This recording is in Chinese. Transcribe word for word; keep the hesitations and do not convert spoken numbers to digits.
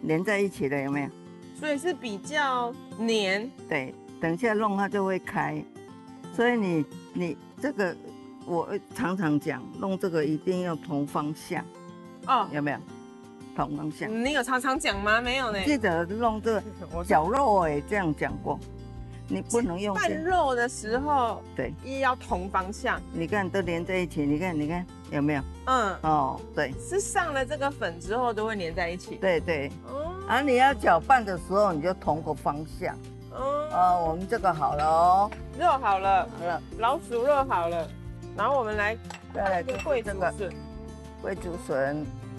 连在一起了，有没有？ 所以是比较黏。 对，等一下弄它就会开。所以你你这个，我常常讲，弄这个一定要同方向。哦，有没有？同方向。 你有常常讲吗？没有呢。 记得弄这个绞肉哎，这样讲过。你不能用拌肉的时候， 对， 也要同方向。 你看都连在一起，你看你看有没有？嗯，哦，对， 是上了这个粉之后都会连在一起。 对对。哦。而、啊、你要搅拌的时候，你就同个方向。哦。哦，我们这个好了哦。 肉好了，好了，老鼠肉好了，然后我们来再来贵竹笋，贵竹笋。